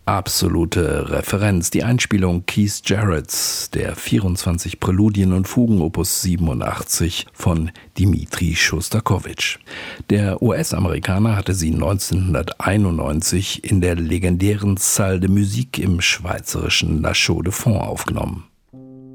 Absolute Referenz, die Einspielung Keith Jarretts der 24 Präludien und Fugen Opus 87 von Dmitri Schostakowitsch. Der US-Amerikaner hatte sie 1991 in der legendären Salle de Musique im schweizerischen La Chaux de Fonds aufgenommen.